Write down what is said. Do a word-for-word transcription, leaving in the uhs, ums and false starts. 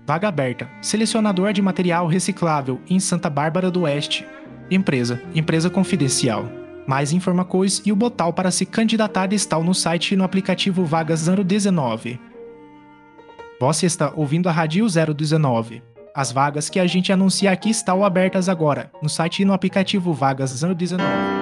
Vaga aberta. Selecionador de material reciclável em Santa Bárbara do Oeste. Empresa. Empresa confidencial. Mais informações e o botão para se candidatar estão no site e no aplicativo Vagas zero dezenove. Você está ouvindo a Rádio zero dezenove. As vagas que a gente anuncia aqui estão abertas agora, no site e no aplicativo Vagas zero dezenove.